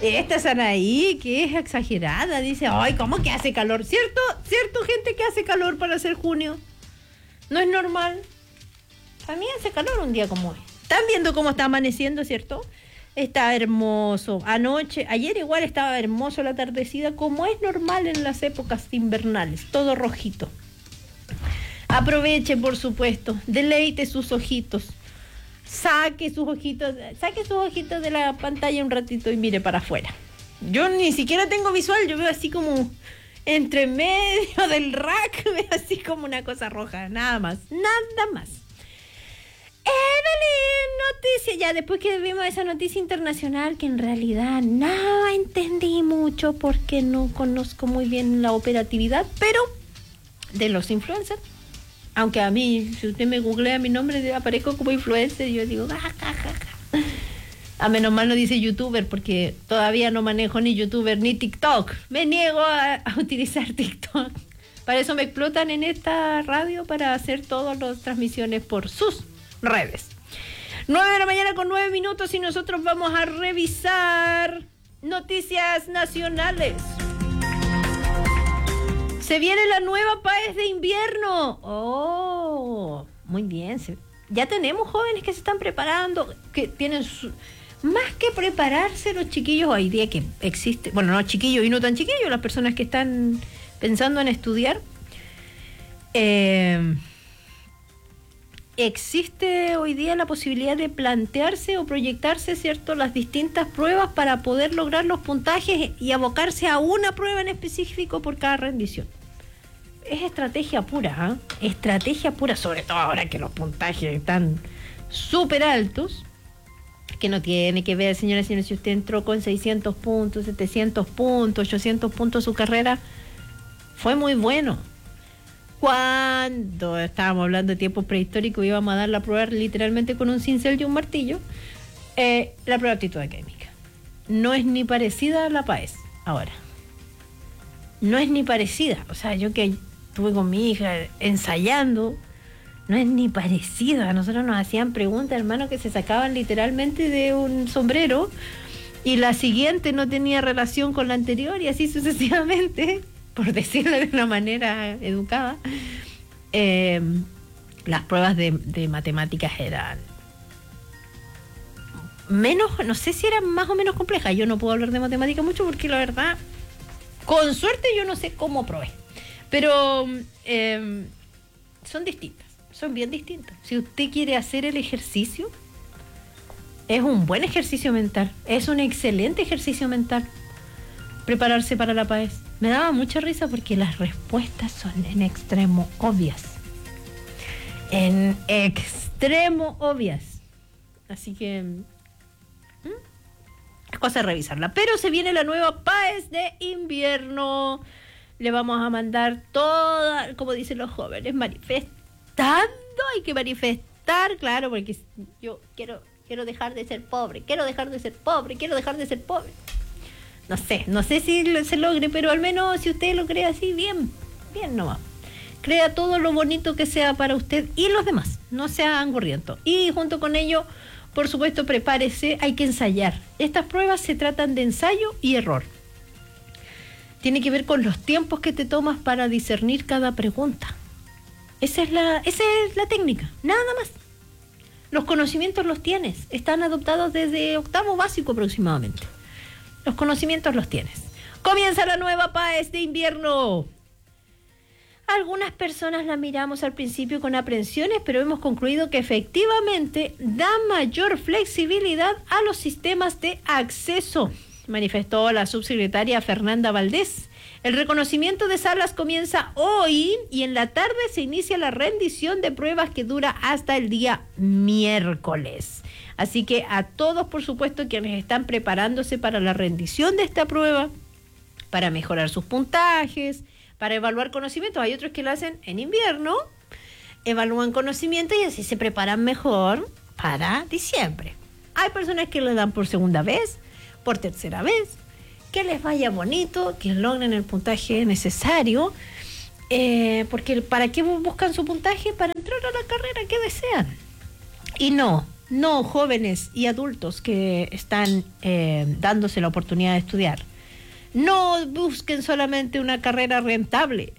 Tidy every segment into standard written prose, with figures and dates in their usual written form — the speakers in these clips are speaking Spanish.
Esta Sanaí, que es exagerada, dice, ay, ¿cómo que hace calor? ¿Cierto? ¿Cierto, gente, que hace calor para ser junio? No es normal. A mí hace calor un día como hoy. ¿Están viendo cómo está amaneciendo, cierto? Está hermoso. Ayer igual estaba hermoso la atardecida, como es normal en las épocas invernales, todo rojito. Aproveche, por supuesto, deleite sus ojitos. Saque sus ojitos de la pantalla un ratito y mire para afuera. Yo ni siquiera tengo visual, yo veo así como entre medio del rack, veo así como una cosa roja, nada más. Evelyn, noticia, ya después que vimos esa noticia internacional que en realidad no entendí mucho porque no conozco muy bien la operatividad, pero de los influencers. Aunque a mí, si usted me googlea mi nombre, aparezco como influencer y yo digo, A menos mal no dice youtuber, porque todavía no manejo ni youtuber ni TikTok. Me niego a utilizar TikTok. Para eso me explotan en esta radio, para hacer todas las transmisiones por sus redes. 9 de la mañana con 9 minutos y nosotros vamos a revisar noticias nacionales. Se viene la nueva PAES de invierno. Oh, muy bien. Ya tenemos jóvenes que se están preparando, que tienen más que prepararse los chiquillos hoy día que existe, bueno, no chiquillos y no tan chiquillos, las personas que están pensando en estudiar. Existe hoy día la posibilidad de plantearse o proyectarse, ¿cierto?, las distintas pruebas para poder lograr los puntajes y abocarse a una prueba en específico por cada rendición. Es estrategia pura, estrategia pura, sobre todo ahora que los puntajes están súper altos, que no tiene que ver, señoras y señores, si usted entró con 600 puntos, 700 puntos, 800 puntos su carrera, fue muy bueno. Cuando estábamos hablando de tiempos prehistóricos, íbamos a dar la prueba literalmente con un cincel y un martillo, la prueba de aptitud académica. No es ni parecida a la PAES ahora. No es ni parecida. O sea, yo que estuve con mi hija ensayando, no es ni parecida. A nosotros nos hacían preguntas, hermano, que se sacaban literalmente de un sombrero y la siguiente no tenía relación con la anterior y así sucesivamente, por decirlo de una manera educada. Las pruebas de matemáticas eran menos, no sé si eran más o menos complejas. Yo no puedo hablar de matemáticas mucho porque la verdad, con suerte yo no sé cómo probé, pero son distintas, son bien distintas. Si usted quiere hacer el ejercicio, es un buen ejercicio mental, es un excelente ejercicio mental prepararse para la PAES. Me daba mucha risa porque las respuestas son en extremo obvias. En extremo obvias. Así que es cosa de revisarla. Pero se viene la nueva PAES de invierno. Le vamos a mandar toda, como dicen los jóvenes, manifestando. Hay que manifestar, claro, porque yo quiero dejar de ser pobre. Quiero dejar de ser pobre. No sé si se logre, pero al menos si usted lo cree así, bien nomás. Crea todo lo bonito que sea para usted y los demás, no sea angurriento. Y junto con ello, por supuesto, prepárese, hay que ensayar. Estas pruebas se tratan de ensayo y error. Tiene que ver con los tiempos que te tomas para discernir cada pregunta. Esa es la técnica, nada más. Los conocimientos los tienes, están adoptados desde octavo básico aproximadamente. Los conocimientos los tienes. Comienza la nueva PAES de invierno. Algunas personas la miramos al principio con aprensiones, pero hemos concluido que efectivamente da mayor flexibilidad a los sistemas de acceso, manifestó la subsecretaria Fernanda Valdés. El reconocimiento de salas comienza hoy y en la tarde se inicia la rendición de pruebas que dura hasta el día miércoles. Así que a todos, por supuesto, quienes están preparándose para la rendición de esta prueba, para mejorar sus puntajes, para evaluar conocimientos, hay otros que lo hacen en invierno, evalúan conocimiento y así se preparan mejor para diciembre. Hay personas que lo dan por segunda vez, por tercera vez, que les vaya bonito, que logren el puntaje necesario, porque ¿para qué buscan su puntaje? Para entrar a la carrera que desean. Y no no jóvenes y adultos que están dándose la oportunidad de estudiar. No busquen solamente una carrera rentable.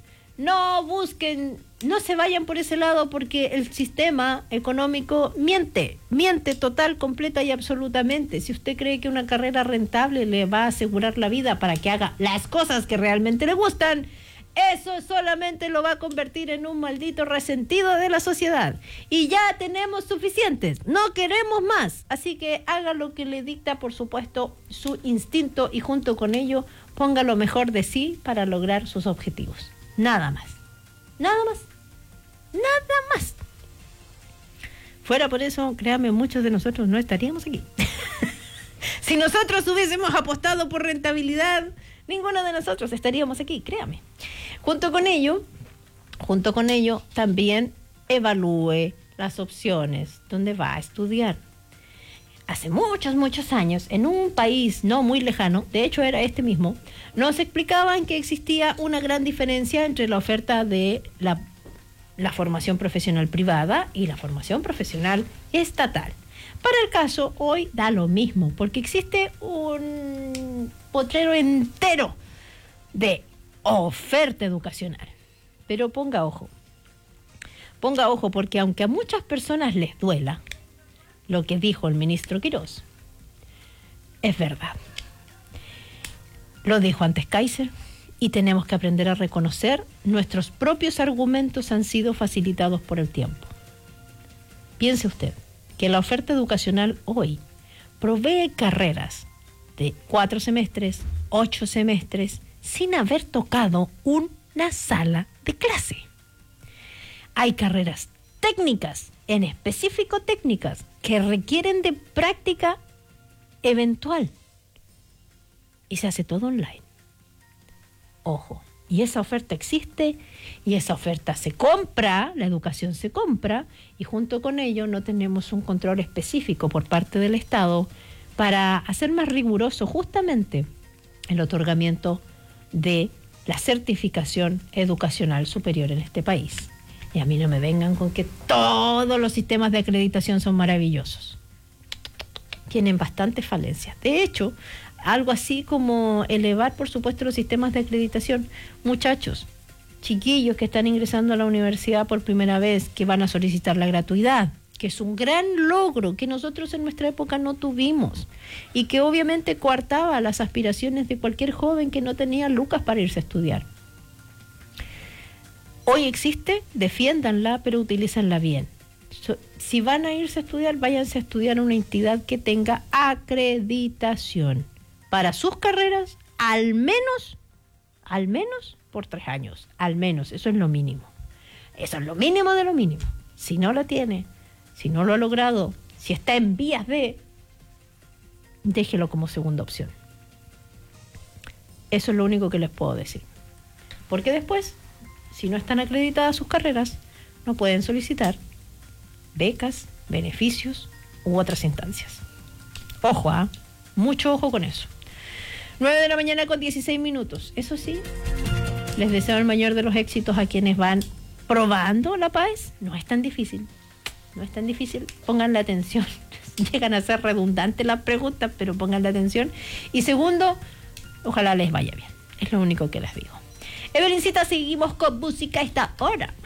No se vayan por ese lado porque el sistema económico miente total, completa y absolutamente. Si usted cree que una carrera rentable le va a asegurar la vida para que haga las cosas que realmente le gustan, eso solamente lo va a convertir en un maldito resentido de la sociedad. Y ya tenemos suficientes, no queremos más. Así que haga lo que le dicta, por supuesto, su instinto y junto con ello ponga lo mejor de sí para lograr sus objetivos. Nada más. Nada más. Nada más. Fuera por eso, créame, muchos de nosotros no estaríamos aquí. Si nosotros hubiésemos apostado por rentabilidad, ninguno de nosotros estaríamos aquí, créame. Junto con ello, también evalúe las opciones donde va a estudiar. Hace muchos años, en un país no muy lejano, de hecho era este mismo, nos explicaban que existía una gran diferencia entre la oferta de la formación profesional privada y la formación profesional estatal. Para el caso, hoy da lo mismo, porque existe un potrero entero de oferta educacional. Pero ponga ojo, porque aunque a muchas personas les duela lo que dijo el ministro Quirós, es verdad. Lo dijo antes Kaiser y tenemos que aprender a reconocer nuestros propios argumentos han sido facilitados por el tiempo. Piense usted que la oferta educacional hoy provee carreras de 4 semestres, 8 semestres, sin haber tocado una sala de clase. Hay carreras técnicas, en específico técnicas, que requieren de práctica eventual. Y se hace todo online. Ojo, y esa oferta existe, y esa oferta se compra, la educación se compra, y junto con ello no tenemos un control específico por parte del Estado para hacer más riguroso justamente el otorgamiento de la certificación educacional superior en este país. Y a mí no me vengan con que todos los sistemas de acreditación son maravillosos. Tienen bastantes falencias. De hecho, algo así como elevar, por supuesto, los sistemas de acreditación. Muchachos, chiquillos que están ingresando a la universidad por primera vez, que van a solicitar la gratuidad, que es un gran logro que nosotros en nuestra época no tuvimos y que obviamente coartaba las aspiraciones de cualquier joven que no tenía lucas para irse a estudiar. Hoy existe, defiéndanla, pero utilícenla bien. Si van a irse a estudiar, váyanse a estudiar a una entidad que tenga acreditación para sus carreras, al menos por 3 años, al menos, eso es lo mínimo. Eso es lo mínimo de lo mínimo. Si no la tiene, si no lo ha logrado, si está en vías de, déjelo como segunda opción. Eso es lo único que les puedo decir. Porque después, si no están acreditadas sus carreras, no pueden solicitar becas, beneficios u otras instancias. Ojo, mucho ojo con eso. 9:16 a.m. Eso sí, les deseo el mayor de los éxitos a quienes van probando la PAES. No es tan difícil. Pónganle atención. Llegan a ser redundantes las preguntas, pero pónganle atención. Y segundo, ojalá les vaya bien. Es lo único que les digo. Evelincita, seguimos con música a esta hora.